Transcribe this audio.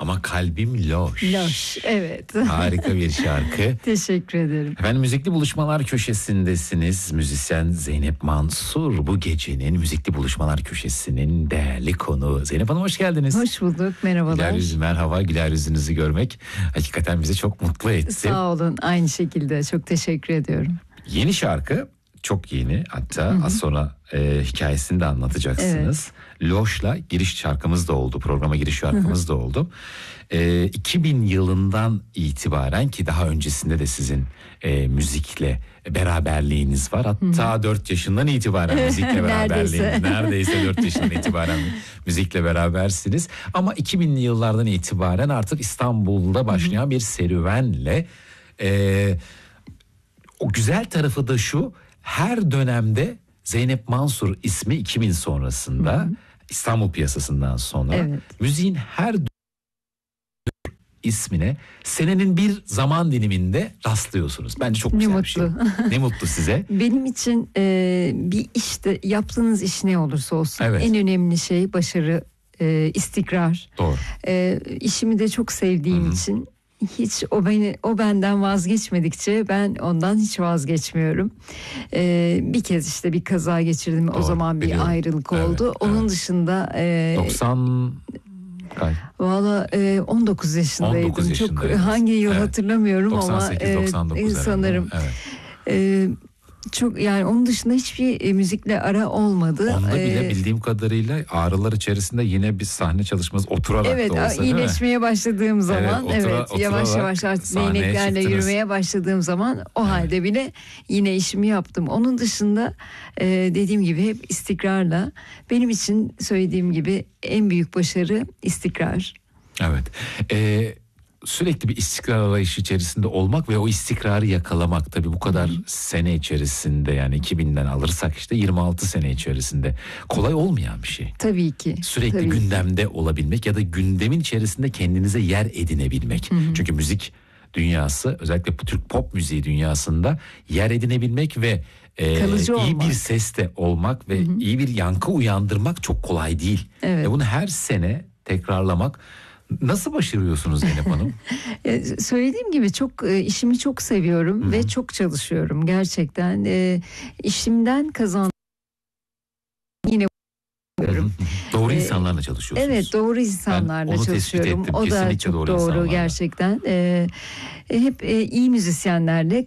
Ama kalbim loş. Loş, evet. Harika bir şarkı. Teşekkür ederim. Efendim, Müzikli Buluşmalar köşesindesiniz. Müzisyen Zeynep Mansur bu gecenin Müzikli Buluşmalar köşesinin değerli konuğu. Zeynep Hanım, hoş geldiniz. Hoş bulduk, merhabalar. Merhaba, güler yüzünüzü görmek hakikaten bizi çok mutlu etti. Sağ olun, aynı şekilde, çok teşekkür ediyorum. Yeni şarkı, çok yeni, hatta az sonra hikayesini de anlatacaksınız. Evet. Loş'la giriş şarkımız da oldu, programa giriş şarkımız da oldu. 2000 yılından itibaren, ki daha öncesinde de sizin müzikle beraberliğiniz var. Hatta 4 yaşından itibaren müzikle beraberliğiniz. Neredeyse 4 yaşından itibaren müzikle berabersiniz. Ama 2000'li yıllardan itibaren artık İstanbul'da başlayan bir serüvenle... O güzel tarafı da şu: her dönemde Zeynep Mansur ismi 2000 sonrasında, İstanbul piyasasından sonra müziğin her ismine senenin bir zaman diliminde rastlıyorsunuz. Bence çok güzel bir şey. Ne mutlu size. Benim için bir işte, yaptığınız iş ne olursa olsun en önemli şey başarı, istikrar. Doğru. İşimi de çok sevdiğim için hiç o benden vazgeçmedikçe ben ondan hiç vazgeçmiyorum. Bir kez işte bir kaza geçirdim. Doğru, o zaman bir ayrılık oldu. Onun dışında 90 valla 19 yaşındaydım. 19 çok hangi yıl hatırlamıyorum 98, ama 99 sanırım. Çok, yani onun dışında hiçbir müzikle ara olmadı. Onda bile bildiğim kadarıyla Ağrılar içerisinde yine bir sahne çalışması oturarak da olsa, iyileşmeye başladığım zaman yavaş yavaş artık değneklerle yürümeye başladığım zaman o halde bile yine işimi yaptım. Onun dışında dediğim gibi hep istikrarla, benim için söylediğim gibi en büyük başarı istikrar. Evet. Sürekli bir istikrar arayışı içerisinde olmak ve o istikrarı yakalamak, tabii bu kadar sene içerisinde, yani 2000'den alırsak işte 26 sene içerisinde kolay olmayan bir şey. Tabii ki. Sürekli gündemde olabilmek ya da gündemin içerisinde kendinize yer edinebilmek. Çünkü müzik dünyası, özellikle Türk pop müziği dünyasında yer edinebilmek ve iyi bir seste olmak ve iyi bir yankı uyandırmak çok kolay değil. Evet. Ve bunu her sene tekrarlamak. Nasıl başarıyorsunuz Zeynep Hanım? Söylediğim gibi işimi çok seviyorum ve çok çalışıyorum gerçekten. İşimden kazandığım yine doğru insanlarla çalışıyorsunuz. Evet, doğru insanlarla çalışıyorum. O da çok doğru gerçekten. Hep iyi müzisyenlerle